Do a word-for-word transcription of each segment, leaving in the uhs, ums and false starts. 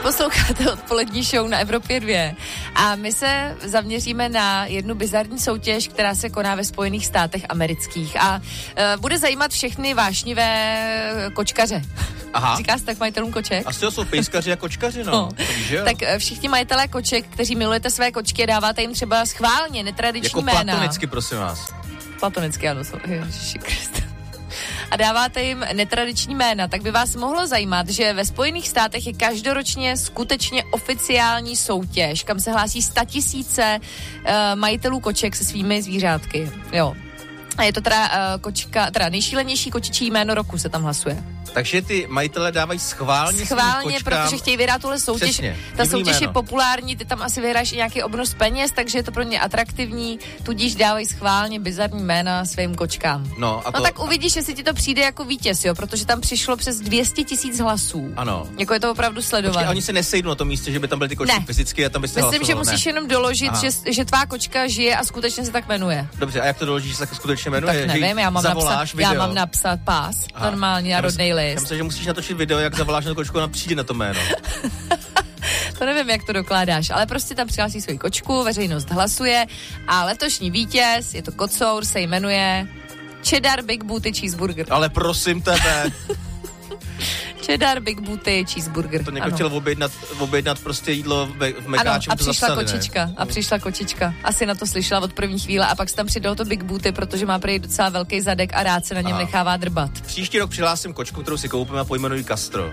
posloucháte odpolední show na Evropě dva a my se zaměříme na jednu bizarní soutěž, která se koná ve Spojených státech amerických a uh, bude zajímat všechny vášnivé kočkaře. Aha. Říká se tak majitelům koček? Asi to jsou pejskaři a kočkaři, no. no. Víš, tak všichni majitelé koček, kteří milujete své kočky, dáváte jim třeba schválně netradiční jako jména. Jako platonicky, prosím vás. Platonicky, ano. Ježiši Kriste. A dáváte jim netradiční jména, tak by vás mohlo zajímat, že ve Spojených státech je každoročně skutečně oficiální soutěž, kam se hlásí statisíce uh, majitelů koček se svými zvířátky. Jo. A je to teda uh, kočka, teda nejšílenější kočičí jméno roku se tam hlasuje. Takže ty majitele dávají schválně Schválně, protože chtějí vyhrát tuhle soutěž. Přesně, ta soutěž jméno. Je populární, ty tam asi vyhráš i nějaký obnos peněz, takže je to pro ně atraktivní, tudíž dávají schválně bizarní jména svým kočkám. No, a to... no tak uvidíš, jestli ti to přijde jako vítěz, jo, protože tam přišlo přes dvě stě tisíc hlasů. Ano. Jako je to opravdu sledované. Počkej, oni se nesejdou na tom místě, že by tam byly ty kočky fyzicky a tam by se Myslím, hlasovalo, že musíš ne? jenom doložit, že, že tvá kočka žije a skutečně se tak jmenuje. Dobře, a jak to doložíš, se tak skutečně jmenuje? Tak nevím, já mám, napsat, video. já mám napsat pás, Aha. normálně a rodnej list. Já myslím, že musíš natočit video, jak zavoláš na kočku a přijde na to jméno. To nevím, jak to dokládáš, ale prostě tam přihlásí svoji kočku, veřejnost hlasuje a letošní vítěz, je to kocour, se jmenuje Cheddar Big Booty Cheeseburger. Ale prosím tebe. Cheddar Big Booty Cheeseburger. To někdo chtěl objednat, objednat prostě jídlo v, v Mekáču. Ano, a přišla zapsali, kočička. Ne? A přišla kočička. Asi na to slyšela od první chvíle a pak se tam přidal to Big Booty, protože má prý docela velký zadek a rád se na něm Aha. nechává drbat. Příští rok přihlásím kočku, kterou si koupím a pojmenuji Castro.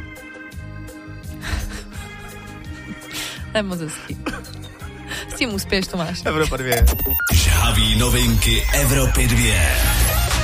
To je moc hezký. S tím úspěš, Tomáš. Evropa dvě. Žhaví novinky Evropy dvě.